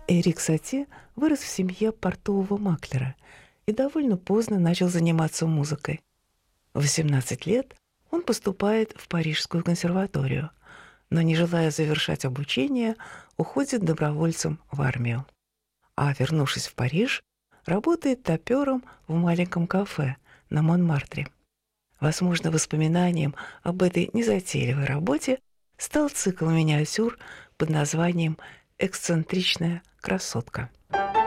Эрик Сати вырос в семье портового маклера и довольно поздно начал заниматься музыкой. В 18 лет он поступает в Парижскую консерваторию, но, не желая завершать обучение, уходит добровольцем в армию. А, вернувшись в Париж, работает топером в маленьком кафе на Монмартре. Возможно, воспоминанием об этой незатейливой работе стал цикл миниатюр под названием «Эксцентричная красотка».